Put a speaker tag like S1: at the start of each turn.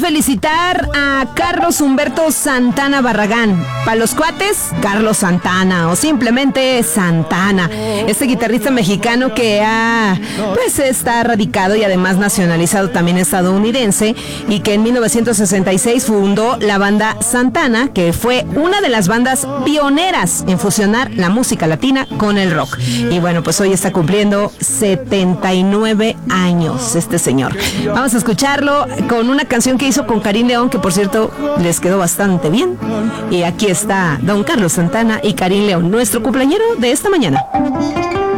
S1: felicitar a Carlos Humberto Santana Barragán. Para los cuates, Carlos Santana o simplemente Santana. Este guitarrista mexicano que está radicado y además nacionalizado también estadounidense y que en 1966 fundó la banda Santana, que fue una de las bandas pioneras en fusionar la música latina con el rock. Y bueno, pues hoy está cumpliendo 79 años este señor. Vamos a escucharlo con una canción que hizo con Karim León, que por cierto les quedó bastante bien. Y aquí está don Carlos Santana y Karim León, nuestro cumpleañero de esta mañana.